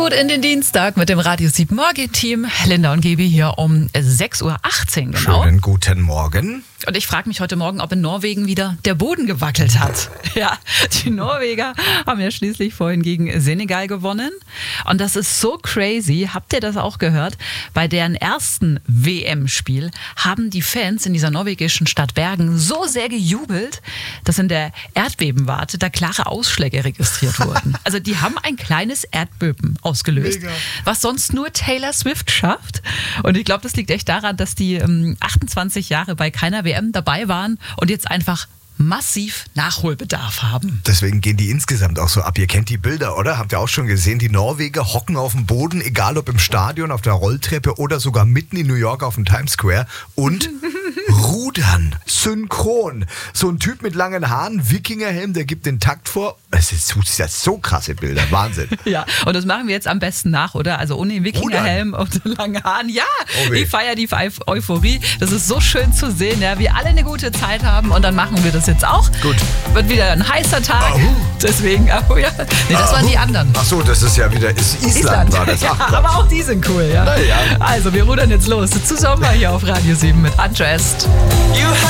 gut in den Dienstag mit dem Radio 7 Morgen-Team. Linda und Gaby hier um 6.18 Uhr genau. Schönen guten Morgen. Und ich frage mich heute Morgen, ob in Norwegen wieder der Boden gewackelt hat. Ja, die Norweger haben ja schließlich vorhin gegen Senegal gewonnen. Und das ist so crazy. Habt ihr das auch gehört? Bei deren ersten WM-Spiel haben die Fans in dieser norwegischen Stadt Bergen so sehr gejubelt, dass in der Erdbebenwarte da klare Ausschläge registriert wurden. Also die haben ein kleines Erdbeben ausgelöst, Mega. was sonst nur Taylor Swift schafft. Und ich glaube, das liegt echt daran, dass die 28 Jahre bei keiner WM dabei waren und jetzt einfach massiv Nachholbedarf haben. Deswegen gehen die insgesamt auch so ab. Ihr kennt die Bilder, oder? Habt ihr auch schon gesehen? Die Norweger hocken auf dem Boden, egal ob im Stadion, auf der Rolltreppe oder sogar mitten in New York auf dem Times Square und rudern synchron. So ein Typ mit langen Haaren, Wikingerhelm, der gibt den Takt vor. Es ist so krasse Bilder. Wahnsinn. Ja, und das machen wir jetzt am besten nach, oder? Also ohne Wikingerhelm und lange Haaren. Ja, ich feiere die Euphorie. Das ist so schön zu sehen, ja, wir alle eine gute Zeit haben und dann machen wir das jetzt auch. Gut. Wird wieder ein heißer Tag. Deswegen, ja. Nee, das waren die anderen. Ach so, das ist ja wieder Island war das. Ja, Ach, aber auch die sind cool, ja. Na ja. Also, wir rudern jetzt los. Zu Sommer hier auf Radio 7 mit Undressed.